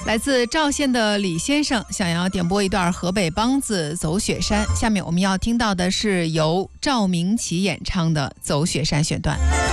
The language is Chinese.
来自赵县的李先生想要点播一段河北梆子《走雪山》，下面我们要听到的是由赵明启演唱的《走雪山》选段。